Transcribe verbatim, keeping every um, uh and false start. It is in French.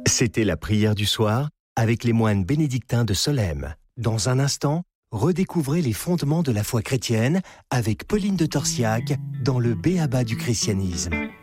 C'était la prière du soir avec les moines bénédictins de Solesmes. Dans un instant, redécouvrez les fondements de la foi chrétienne avec Pauline de Torsiac dans le B A B A du christianisme.